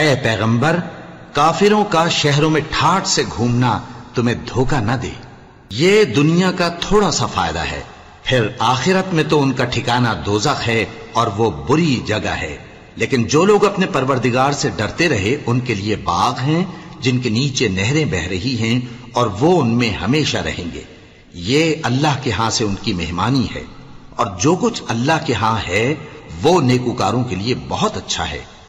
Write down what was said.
ए पैगंबर, काफिरों का शहरों में ठाठ से घूमना तुम्हें धोखा न दे। ये दुनिया का थोड़ा सा फायदा है, फिर आखिरत में तो उनका ठिकाना दोज़ख है और वो बुरी जगह है। लेकिन जो लोग अपने परवरदिगार से डरते रहे उनके लिए बाग हैं जिनके नीचे नहरें बह रही हैं और वो उनमें हमेशा रहेंगे। ये अल्लाह के हां से उनकी मेहमानी है और जो कुछ अल्लाह के हां है वो नेकूकारों के लिए बहुत अच्छा है।